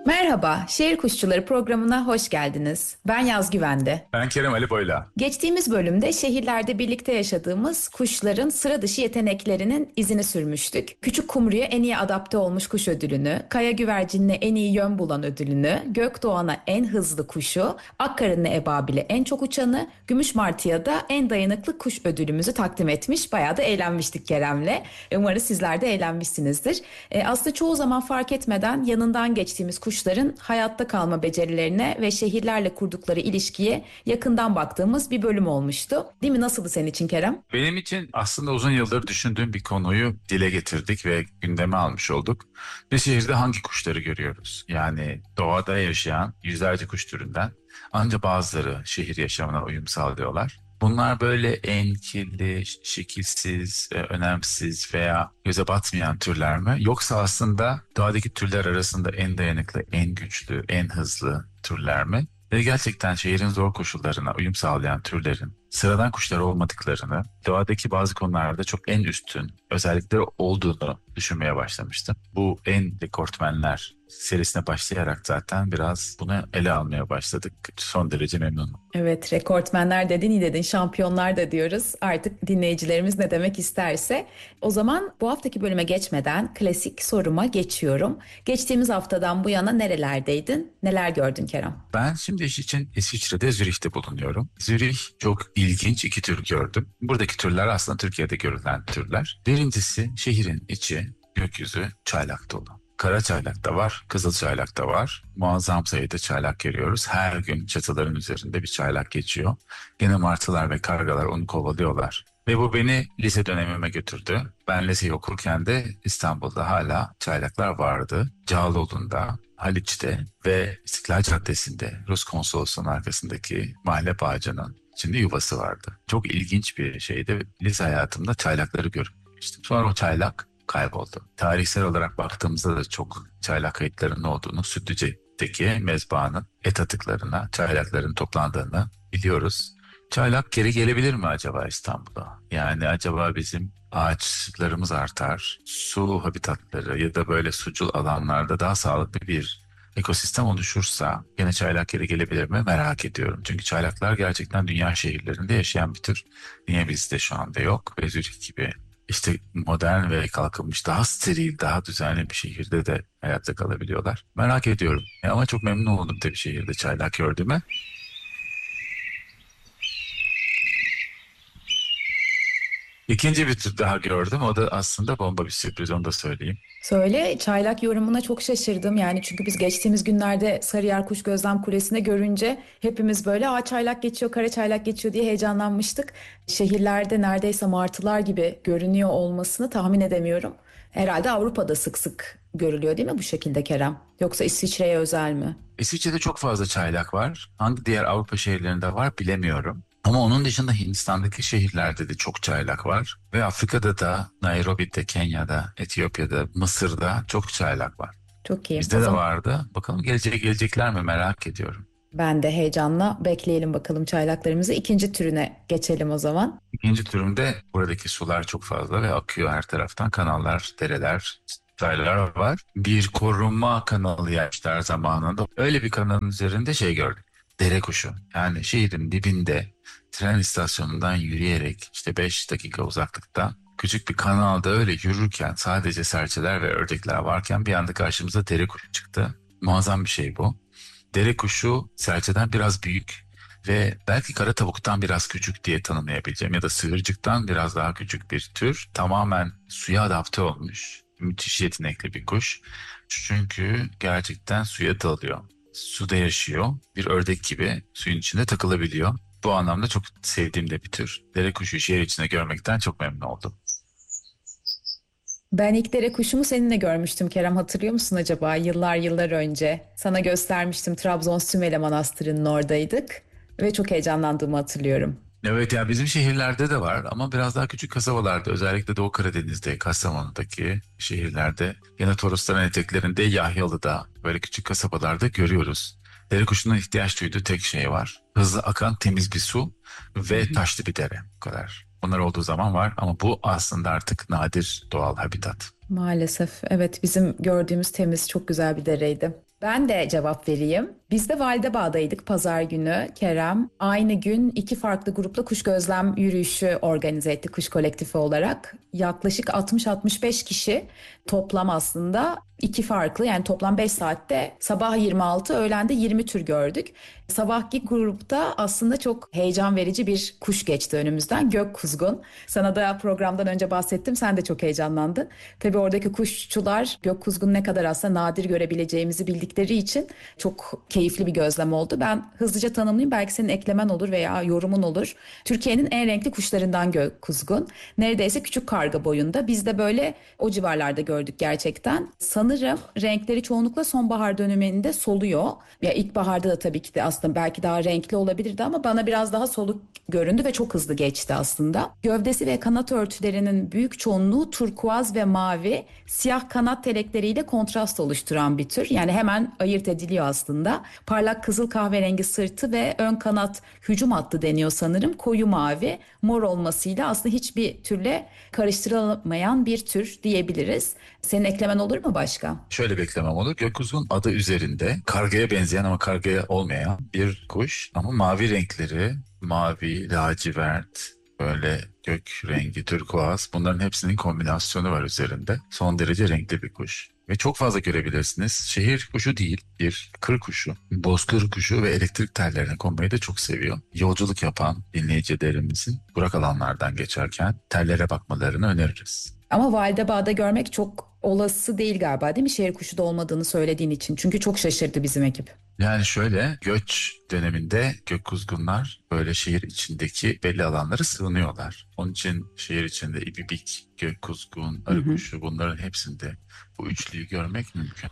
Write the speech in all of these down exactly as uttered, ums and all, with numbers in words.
Merhaba, Şehir Kuşçuları programına hoş geldiniz. Ben Yaz Güvende. Ben Kerem Ali Boyla. Geçtiğimiz bölümde şehirlerde birlikte yaşadığımız kuşların sıra dışı yeteneklerinin izini sürmüştük. Küçük Kumru'ya en iyi adapte olmuş kuş ödülünü, Kaya Güvercin'le en iyi yön bulan ödülünü, Gökdoğan'a en hızlı kuşu, Akkarınlı Ebabil'e en çok uçanı, Gümüş Martı'ya da en dayanıklı kuş ödülümüzü takdim etmiş. Bayağı da eğlenmiştik Kerem'le. Umarız sizler de eğlenmişsinizdir. E, aslında çoğu zaman fark etmeden yanından geçtiğimiz kuşların hayatta kalma becerilerine ve şehirlerle kurdukları ilişkiye yakından baktığımız bir bölüm olmuştu. Değil mi? Nasıldı senin için Kerem? Benim için aslında uzun yıldır düşündüğüm bir konuyu dile getirdik ve gündeme almış olduk. Bir şehirde hangi kuşları görüyoruz? Yani doğada yaşayan yüzlerce kuş türünden ancak bazıları şehir yaşamına uyum sağlıyorlar. Bunlar böyle en kirli, şekilsiz, e, önemsiz veya göze batmayan türler mi? Yoksa aslında doğadaki türler arasında en dayanıklı, en güçlü, en hızlı türler mi? Ve gerçekten şehrin zor koşullarına uyum sağlayan türlerin sıradan kuşlar olmadıklarını, doğadaki bazı konularda çok en üstün özellikleri olduğunu düşünmeye başlamıştım. Bu en rekortmenler serisine başlayarak zaten biraz bunu ele almaya başladık. Son derece memnunum. Evet, rekortmenler dedin, iyi dedin, şampiyonlar da diyoruz. Artık dinleyicilerimiz ne demek isterse. O zaman bu haftaki bölüme geçmeden klasik soruma geçiyorum. Geçtiğimiz haftadan bu yana nerelerdeydin? Neler gördün Kerem? Ben şimdi iş için İsviçre'de Zürih'te bulunuyorum. Zürih çok ilginç iki tür gördüm. Buradaki türler aslında Türkiye'de görülen türler. Birincisi şehrin içi, gökyüzü çaylak dolu. Kara çaylak da var, kızıl çaylak da var. Muazzam sayıda çaylak görüyoruz. Her gün çatıların üzerinde bir çaylak geçiyor. Yine martılar ve kargalar onu kovalıyorlar. Ve bu beni lise dönemime götürdü. Ben liseyi okurken de İstanbul'da hala çaylaklar vardı. Cağaloğlu'nda, Haliç'te ve İstiklal Caddesi'nde Rus konsolosluğunun arkasındaki mahalle bağcının içinde yuvası vardı. Çok ilginç bir şeydi. Lise hayatımda çaylakları görmüştüm. Sonra o çaylak kayboldu. Tarihsel olarak baktığımızda da çok çaylak kayıtlarının olduğunu, Sütlüce'deki mezbahanın et atıklarına çaylakların toplandığını biliyoruz. Çaylak geri gelebilir mi acaba İstanbul'a? Yani acaba bizim ağaçlarımız artar, su habitatları ya da böyle sucul alanlarda daha sağlıklı bir ekosistem oluşursa gene çaylak geri gelebilir mi merak ediyorum. Çünkü çaylaklar gerçekten dünya şehirlerinde yaşayan bir tür. Niye bizde şu anda yok? Ve Zürih gibi işte modern ve kalkınmış, daha steril, daha düzenli bir şehirde de hayatta kalabiliyorlar. Merak ediyorum. E ama çok memnun oldum tabii şehirde çaylak gördüğüme. İkinci bir tür daha gördüm. O da aslında bomba bir sürpriz, onu da söyleyeyim. Söyle, çaylak yorumuna çok şaşırdım. Yani çünkü biz geçtiğimiz günlerde Sarıyer Kuş Gözlem Kulesi'ne görünce hepimiz böyle aa çaylak geçiyor, kara çaylak geçiyor diye heyecanlanmıştık. Şehirlerde neredeyse martılar gibi görünüyor olmasını tahmin edemiyorum. Herhalde Avrupa'da sık sık görülüyor değil mi bu şekilde Kerem? Yoksa İsviçre'ye özel mi? İsviçre'de çok fazla çaylak var. Hangi diğer Avrupa şehirlerinde var bilemiyorum. Ama onun dışında Hindistan'daki şehirlerde de çok çaylak var. Ve Afrika'da da, Nairobi'de, Kenya'da, Etiyopya'da, Mısır'da çok çaylak var. Çok iyi. O Bizde de zaman vardı. Bakalım gelecek gelecekler mi merak ediyorum. ben de heyecanla bekleyelim bakalım çaylaklarımızı. İkinci türüne geçelim o zaman. İkinci türümde buradaki sular çok fazla ve akıyor her taraftan. Kanallar, dereler, çaylar var. Bir koruma kanalı yapmışlar zamanında. Öyle bir kanalın üzerinde şey gördük. Dere kuşu. Yani şehrin dibinde tren istasyonundan yürüyerek işte beş dakika uzaklıkta küçük bir kanalda öyle yürürken sadece serçeler ve ördekler varken bir anda karşımıza dere kuşu çıktı. Muazzam bir şey bu. Dere kuşu serçeden biraz büyük ve belki kara tavuktan biraz küçük diye tanımlayabileceğim ya da sığırcıktan biraz daha küçük bir tür. Tamamen suya adapte olmuş. Müthiş yetenekli bir kuş. Çünkü gerçekten suya dalıyor. Suda yaşıyor. Bir ördek gibi suyun içinde takılabiliyor. Bu anlamda çok sevdiğim de bir tür. Dere kuşu şehir içinde görmekten çok memnun oldum. Ben ilk dere kuşumu seninle görmüştüm Kerem, hatırlıyor musun acaba? Yıllar yıllar önce. Sana göstermiştim, Trabzon Sümele Manastırı'nın oradaydık ve çok heyecanlandığımı hatırlıyorum. Evet ya bizim şehirlerde de var ama biraz daha küçük kasabalarda özellikle Doğu Karadeniz'de, Kastamonu'daki şehirlerde yine Torosların eteklerinde Yahyalı'da böyle küçük kasabalarda görüyoruz. Dere kuşunun ihtiyaç duyduğu tek şey var. Hızlı akan temiz bir su Hı ve hı. taşlı bir dere. Bu kadar. Bunlar olduğu zaman var ama bu aslında artık nadir doğal habitat. Maalesef evet, bizim gördüğümüz temiz çok güzel bir dereydi. Ben de cevap vereyim. Biz de Validebağ'daydık pazar günü Kerem. Aynı gün iki farklı grupla kuş gözlem yürüyüşü organize ettik kuş kolektifi olarak. Yaklaşık altmış altmış beş kişi toplam aslında iki farklı yani toplam beş saatte sabah yirmi altı öğlende yirmi tür gördük. Sabahki grupta aslında çok heyecan verici bir kuş geçti önümüzden. Gökkuzgun. Sana da programdan önce bahsettim. Sen de çok heyecanlandın. Tabii oradaki kuşçular gökkuzgun ne kadar aslında nadir görebileceğimizi bildikleri için çok keyifli bir gözlem oldu. Ben hızlıca tanımlayayım. Belki senin eklemen olur veya yorumun olur. Türkiye'nin en renkli kuşlarından gökkuzgun. Neredeyse küçük karga boyunda. Biz de böyle o civarlarda gördük gerçekten. Sanırım renkleri çoğunlukla sonbahar döneminde soluyor. Ya ilkbaharda da tabii ki de aslında belki daha renkli olabilirdi ama bana biraz daha soluk göründü ve çok hızlı geçti aslında. Gövdesi ve kanat örtülerinin büyük çoğunluğu turkuaz ve mavi, siyah kanat telekleriyle kontrast oluşturan bir tür. Yani hemen ayırt ediliyor aslında. Parlak kızıl kahverengi sırtı ve ön kanat hücum hattı deniyor sanırım. Koyu mavi, mor olmasıyla aslında hiçbir türle karıştırılmayan bir tür diyebiliriz. Senin eklemen olur mu başka? Şöyle bir eklemem olur. Gökkuzun adı üzerinde kargaya benzeyen ama kargaya olmayan bir kuş. Ama mavi renkleri, mavi, lacivert, böyle gök rengi, turkuaz, bunların hepsinin kombinasyonu var üzerinde. Son derece renkli bir kuş. Ve çok fazla görebilirsiniz. Şehir kuşu değil, bir kır kuşu. Bozkır kuşu ve elektrik tellerine konmayı da çok seviyor. Yolculuk yapan dinleyicilerimizin kurak alanlardan geçerken tellere bakmalarını öneririz. Ama Validebağ'da görmek çok olası değil galiba, değil mi? Şehir kuşu da olmadığını söylediğin için. Çünkü çok şaşırdı bizim ekip. Yani şöyle, göç döneminde gökkuzgunlar böyle şehir içindeki belli alanlara sığınıyorlar. Onun için şehir içinde ibibik, gökkuzgun, Hı hı. arıkuşu, bunların hepsinde bu üçlüyü görmek mümkün.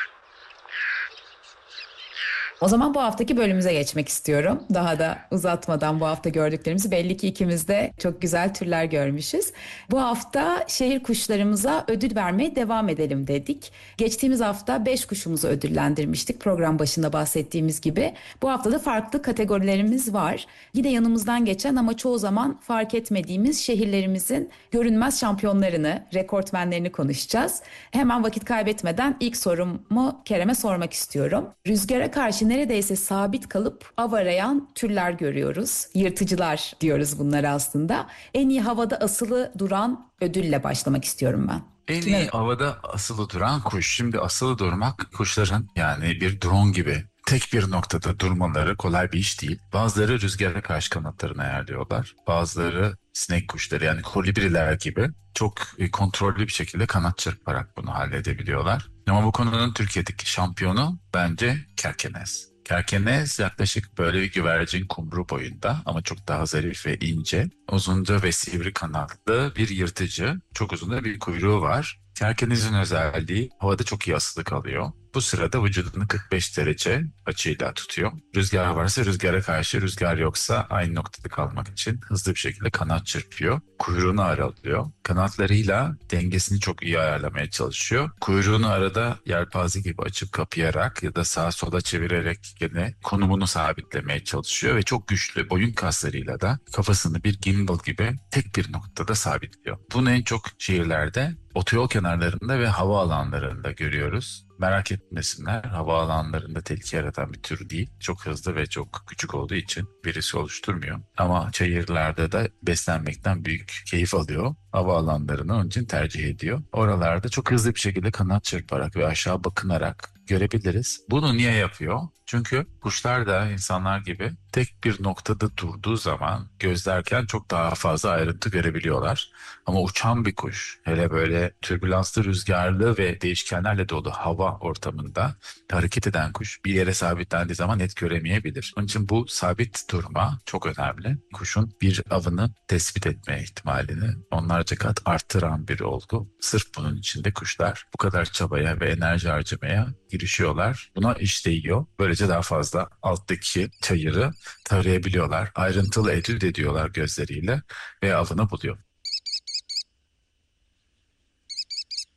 O zaman bu haftaki bölümümüze geçmek istiyorum. Daha da uzatmadan bu hafta gördüklerimizi, belli ki ikimiz de çok güzel türler görmüşüz. Bu hafta şehir kuşlarımıza ödül vermeye devam edelim dedik. Geçtiğimiz hafta beş kuşumuzu ödüllendirmiştik program başında bahsettiğimiz gibi. Bu hafta da farklı kategorilerimiz var. Yine yanımızdan geçen ama çoğu zaman fark etmediğimiz şehirlerimizin görünmez şampiyonlarını, rekortmenlerini konuşacağız. Hemen vakit kaybetmeden ilk sorumu Kerem'e sormak istiyorum. Rüzgara karşı neredeyse sabit kalıp av arayan türler görüyoruz. Yırtıcılar diyoruz bunlara aslında. En iyi havada asılı duran ödülle başlamak istiyorum ben. En iyi Kime? havada asılı duran kuş. Şimdi asılı durmak kuşların yani bir drone gibi tek bir noktada durmaları kolay bir iş değil. Bazıları rüzgara karşı kanatlarını ayarlıyorlar. Bazıları sinek kuşları yani kolibriler gibi çok e, kontrollü bir şekilde kanat çırparak bunu halledebiliyorlar. Ama bu konunun Türkiye'deki şampiyonu bence kerkenez. Kerkenez yaklaşık böyle bir güvercin kumru boyunda ama çok daha zarif ve ince. Uzunca ve sivri kanatlı bir yırtıcı. Çok uzun da bir kuyruğu var. Kerkenez'in özelliği havada çok iyi asılı kalıyor. Bu sırada vücudunu kırk beş derece açıyla tutuyor. Rüzgar varsa rüzgara karşı, rüzgar yoksa aynı noktada kalmak için hızlı bir şekilde kanat çırpıyor. Kuyruğunu aralıyor. Kanatlarıyla dengesini çok iyi ayarlamaya çalışıyor. Kuyruğunu arada yelpaze gibi açıp kapayarak ya da sağa sola çevirerek gene konumunu sabitlemeye çalışıyor ve çok güçlü boyun kaslarıyla da kafasını bir gimbal gibi tek bir noktada sabitliyor. Bunu en çok şehirlerde, otoyol kenarlarında ve hava alanlarında görüyoruz. Merak etmesinler, hava alanlarında tehlike yaratan bir tür değil. Çok hızlı ve çok küçük olduğu için virüsü oluşturmuyor. Ama çayırlarda da beslenmekten büyük keyif alıyor. Hava alanlarını onun için tercih ediyor. Oralarda çok hızlı bir şekilde kanat çırparak ve aşağı bakınarak görebiliriz. Bunu niye yapıyor? Çünkü kuşlar da insanlar gibi tek bir noktada durduğu zaman gözlerken çok daha fazla ayrıntı görebiliyorlar. Ama uçan bir kuş, hele böyle türbülanslı, rüzgarlı ve değişkenlerle dolu hava ortamında hareket eden kuş bir yere sabitlendiği zaman net göremeyebilir. Onun için bu sabit durma çok önemli. Kuşun bir avını tespit etme ihtimalini onlarca kat arttıran bir olgu. Sırf bunun için de kuşlar bu kadar çabaya ve enerji harcamaya girişiyorlar. Buna iş değiyor. Böylece daha fazla alttaki çayırı tarayabiliyorlar. Ayrıntılı etüt ediyorlar gözleriyle ve avını buluyor.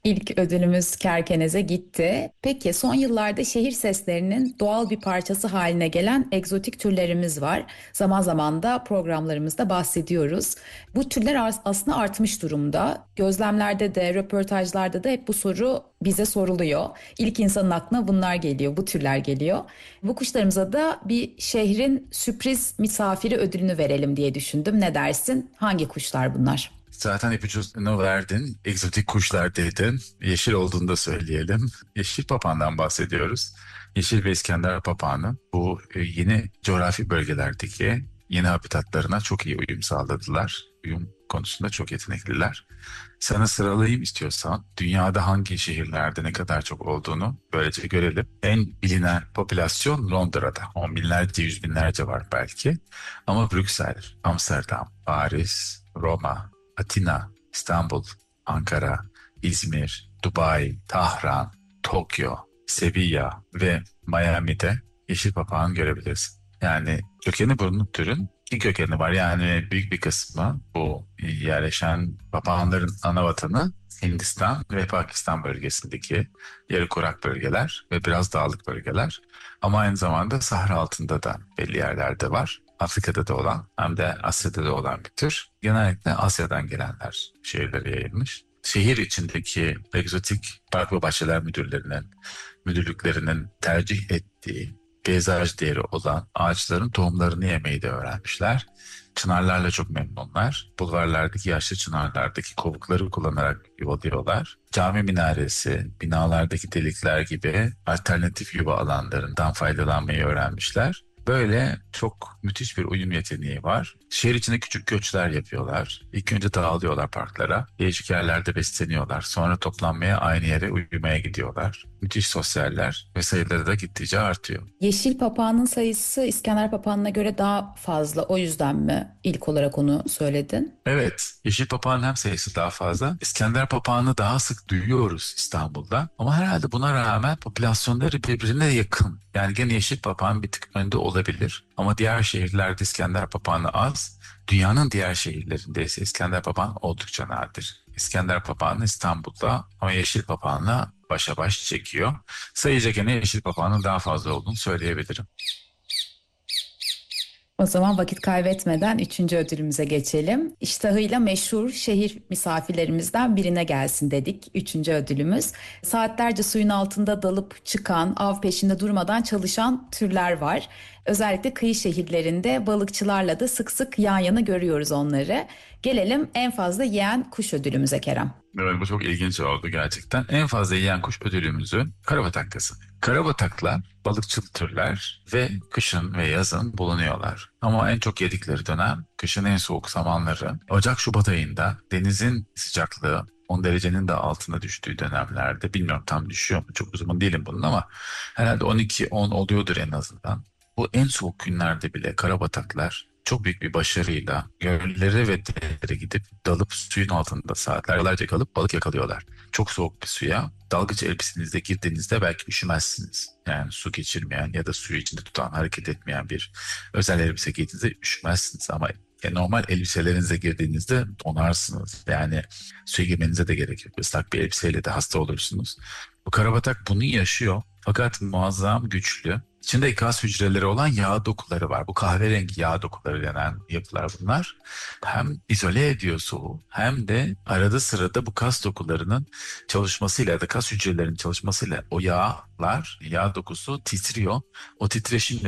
İlk ödülümüz Kerkenez'e gitti. Peki son yıllarda şehir seslerinin doğal bir parçası haline gelen egzotik türlerimiz var. Zaman zaman da programlarımızda bahsediyoruz. Bu türler as- aslında artmış durumda. Gözlemlerde de, röportajlarda da hep bu soru bize soruluyor. İlk insanın aklına bunlar geliyor, bu türler geliyor. Bu kuşlarımıza da bir şehrin sürpriz misafiri ödülünü verelim diye düşündüm. Ne dersin? Hangi kuşlar bunlar? Zaten ipucunu verdin. Egzotik kuşlar dedin. Yeşil olduğunu da söyleyelim. Yeşil papağandan bahsediyoruz. Yeşil ve İskender papağanı bu e, yeni coğrafi bölgelerdeki yeni habitatlarına çok iyi uyum sağladılar. Uyum konusunda çok yetenekliler. Sana sıralayayım istiyorsan dünyada hangi şehirlerde ne kadar çok olduğunu böylece görelim. En bilinen popülasyon Londra'da. On binlerce, yüz binlerce var belki. Ama Brüksel, Amsterdam, Paris, Roma, Atina, İstanbul, Ankara, İzmir, Dubai, Tahran, Tokyo, Sevilla ve Miami'de yeşil papağan görebilirsin. Yani kökeni bulunuk türün iki kökeni var. Yani büyük bir kısmı bu yerleşen papağanların ana vatanı Hindistan ve Pakistan bölgesindeki yarı kurak bölgeler ve biraz dağlık bölgeler. Ama aynı zamanda Sahra altında da belli yerlerde var. Afrika'da da olan hem de Asya'da da olan bir tür. Genellikle Asya'dan gelenler şehirlere yayılmış. Şehir içindeki egzotik park ve bahçeler müdürlerinin, müdürlüklerinin tercih ettiği peyzaj değeri olan ağaçların tohumlarını yemeyi de öğrenmişler. Çınarlarla çok memnunlar. Bulvarlardaki yaşlı çınarlardaki kovukları kullanarak yuvalıyorlar. Cami minaresi, binalardaki delikler gibi alternatif yuva alanlarından faydalanmayı öğrenmişler. Böyle çok müthiş bir uyum yeteneği var. Şehir içinde küçük göçler yapıyorlar. İlk önce dağılıyorlar parklara. Değişik yerlerde besleniyorlar. Sonra toplanmaya aynı yere uyumaya gidiyorlar. Müthiş sosyaller ve sayıları da gittikçe artıyor. Yeşil papağanın sayısı İskender papağanına göre daha fazla. O yüzden mi ilk olarak onu söyledin? Evet, yeşil papağanın hem sayısı daha fazla. İskender papağanı daha sık duyuyoruz İstanbul'da. Ama herhalde buna rağmen popülasyonları birbirine yakın. Yani gene yeşil papağan bir tık önde olabilir. Ama diğer şehirlerde İskender papağanı az. Dünyanın diğer şehirlerinde ise İskender papağanı oldukça nadir. İskender papağanı İstanbul'da ama yeşil papağanla başa baş çekiyor. Sayıca gene yeşil papağanın daha fazla olduğunu söyleyebilirim. O zaman vakit kaybetmeden üçüncü ödülümüze geçelim. İştahıyla meşhur şehir misafirlerimizden birine gelsin dedik. Üçüncü ödülümüz. Saatlerce suyun altında dalıp çıkan, av peşinde durmadan çalışan türler var. Özellikle kıyı şehirlerinde balıkçılarla da sık sık yan yana görüyoruz onları. Gelelim en fazla yiyen kuş ödülümüze Kerem. Evet, bu çok ilginç oldu gerçekten. En fazla yiyen kuş ödülümüzü karabatak kazanıyor. Karabataklar balıkçıl türler ve kışın ve yazın bulunuyorlar. Ama en çok yedikleri dönem kışın en soğuk zamanları. Ocak-Şubat ayında denizin sıcaklığı on derecenin de altına düştüğü dönemlerde, bilmiyorum tam düşüyor mu, çok uzman değilim bunun ama herhalde on iki on oluyordur en azından. Bu en soğuk günlerde bile karabataklar çok büyük bir başarıyla göllere ve derelere gidip dalıp suyun altında saatlerce kalıp balık yakalıyorlar. Çok soğuk bir suya dalgıç elbisenizle girdiğinizde belki üşümezsiniz. Yani su geçirmeyen ya da suyu içinde tutan, hareket etmeyen bir özel elbise giydiğinizde üşümezsiniz ama e, normal elbiselerinize girdiğinizde donarsınız. Yani suya girmenize de gerek yok. Islak bir elbiseyle de hasta olursunuz. Bu karabatak bunu yaşıyor fakat muazzam güçlü. İçinde kas hücreleri olan yağ dokuları var. Bu kahverengi yağ dokuları denen yapılar bunlar. Hem izole ediyor soğuğu hem de arada sırada bu kas dokularının çalışmasıyla ya da kas hücrelerinin çalışmasıyla o yağlar, yağ dokusu titriyor. O titreşimle